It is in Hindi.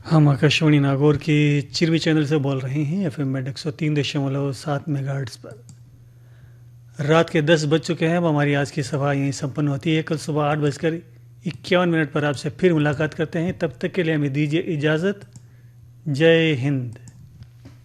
हम आकाशवाणी नागौर के चिरवी चैनल से बोल रहे हैं एफएम बैंड 103.7 मेगाहर्ट्ज़ पर। रात के 10 बज चुके हैं। अब हमारी आज की सभा यहीं संपन्न होती है। कल सुबह 8:51 पर आपसे फिर मुलाकात करते हैं। तब तक के लिए हमें दीजिए इजाज़त। जय हिंद।